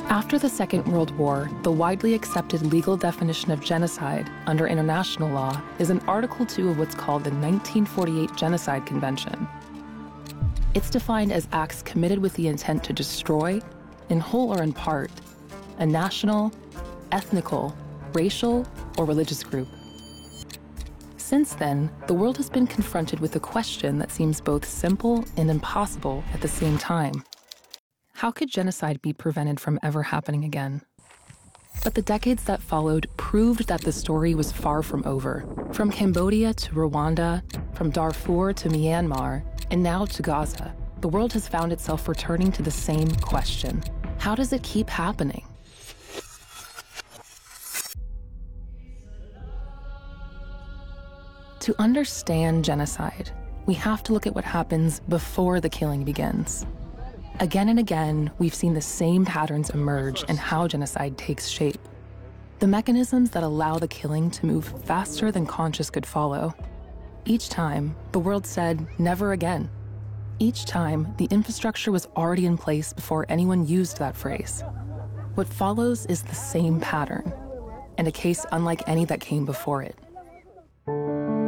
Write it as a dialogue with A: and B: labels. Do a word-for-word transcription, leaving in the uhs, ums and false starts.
A: After the Second World War, the widely accepted legal definition of genocide under international law is in Article two of what's called the nineteen forty-eight Genocide Convention. It's defined as acts committed with the intent to destroy, in whole or in part, a national, ethnical, racial, or religious group. Since then, the world has been confronted with a question that seems both simple and impossible at the same time. How could genocide be prevented from ever happening again? But the decades that followed proved that the story was far from over. From Cambodia to Rwanda, from Darfur to Myanmar, and now to Gaza, the world has found itself returning to the same question. How does it keep happening? To understand genocide, we have to look at what happens before the killing begins. Again and again, we've seen the same patterns emerge in how genocide takes shape. The mechanisms that allow the killing to move faster than conscious could follow. Each time, the world said, never again. Each time, the infrastructure was already in place before anyone used that phrase. What follows is the same pattern, and a case unlike any that came before it.